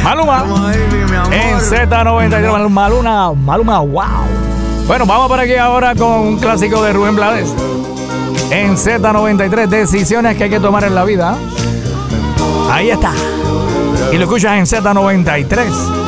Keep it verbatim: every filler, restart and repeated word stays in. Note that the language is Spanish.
Maluma en Z noventa y tres. Maluma, Maluma, wow. Bueno, vamos por aquí ahora con un clásico de Rubén Blades en Z noventa y tres. Decisiones que hay que tomar en la vida. Ahí está. Y lo escuchas en Z noventa y tres.